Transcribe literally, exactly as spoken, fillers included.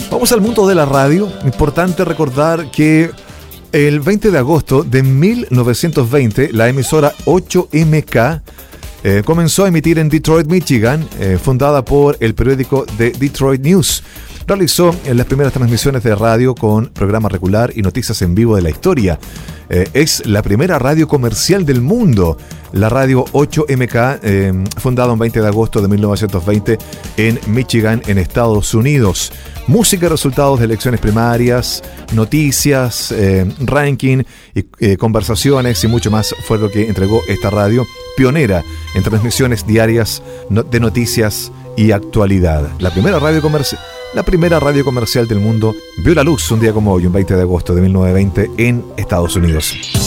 Vamos al mundo de la radio. Importante recordar que el veinte de agosto de mil novecientos veinte, la emisora ocho eme ka eh, comenzó a emitir en Detroit, Michigan, eh, fundada por el periódico The Detroit News. Realizó eh, las primeras transmisiones de radio con programa regular y noticias en vivo de la historia. Eh, es la primera radio comercial del mundo. La radio ocho eme ka, eh, fundada el veinte de agosto de mil novecientos veinte en Michigan, en Estados Unidos. Música y resultados de elecciones primarias, noticias, eh, ranking, y, eh, conversaciones y mucho más fue lo que entregó esta radio, pionera en transmisiones diarias no, de noticias y actualidad. La primera radio comercial. La primera radio comercial del mundo vio la luz un día como hoy, un veinte de agosto de mil novecientos veinte, en Estados Unidos.